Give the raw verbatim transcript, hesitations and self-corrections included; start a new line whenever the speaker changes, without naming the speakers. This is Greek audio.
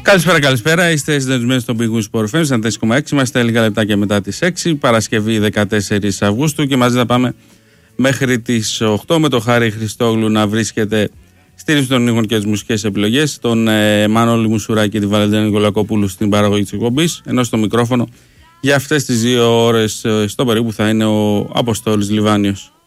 Καλησπέρα, καλησπέρα. Είστε συντονισμένοι στο Big Win Sport εφ εμ τέσσερα κόμμα έξι. Είμαστε λίγα λεπτάκια μετά τις έξι, Παρασκευή δεκατέσσερις Αυγούστου, και μαζί θα πάμε μέχρι τις οκτώ με τον Χάρη Χριστόγλου να βρίσκεται στη ρύθμιση των ήχων και τις μουσικές επιλογές, τον ε, Μανώλη Μουσουράκη και τη Βαλεντίνα Νικολακοπούλου στην παραγωγή της εκπομπής, ενώ στο μικρόφωνο για αυτές τις δύο ώρες ε, στο περίπου θα είναι ο Αποστόλης Λιβάνιος.